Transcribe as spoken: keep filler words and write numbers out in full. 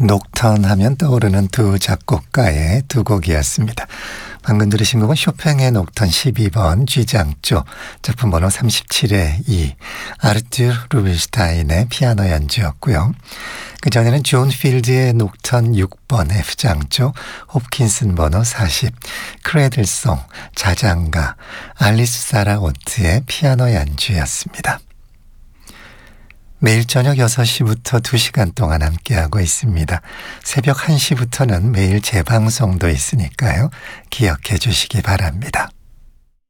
녹턴 하면 떠오르는 두 작곡가의 두 곡이었습니다. 방금 들으신 곡은 쇼팽의 녹턴 십이 번 G장조 작품 번호 삼십칠의 이 아르투르 루빈슈타인의 피아노 연주였고요. 그 전에는 존 필드의 녹턴 육 번 F장조 홉킨슨 번호 사십 크레들송 자장가 알리스 사라 오트의 피아노 연주였습니다. 매일 저녁 여섯 시부터 두 시간 동안 함께하고 있습니다. 새벽 한 시부터는 매일 재방송도 있으니까요. 기억해 주시기 바랍니다.